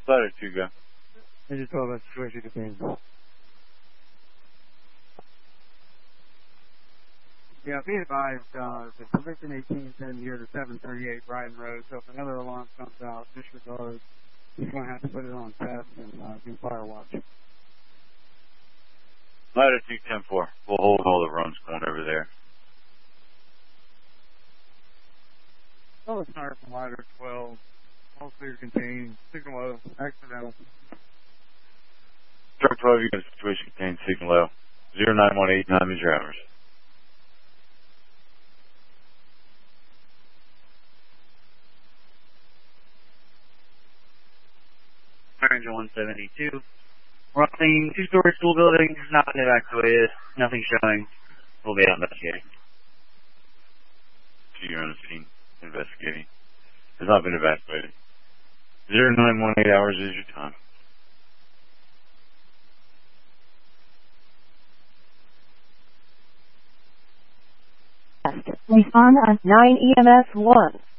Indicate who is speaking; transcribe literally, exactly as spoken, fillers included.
Speaker 1: Ladder two, go.
Speaker 2: I just told that situation contained. Yeah, be advised, uh, the position eighteen ten here to seven thirty-eight Brighton Road, so if another alarm comes out, disregard. You're going to have to put it on test and uh, do fire watch.
Speaker 1: Ladder two, ten four. We'll hold all the runs going over there.
Speaker 2: Oh, it's not from ladder twelve. All clear contained. Signal low. Accidental.
Speaker 1: Truck twelve, you got a situation contained. Signal low. zero nine one eight nine is your hours.
Speaker 3: Ranger one seventy-two. We're on scene, two-story school building, not been evacuated, nothing showing. We'll be out investigating.
Speaker 1: So you're on the scene investigating. Has not been evacuated. zero nine one eight hours is your time.
Speaker 4: Respond on nine E M S one.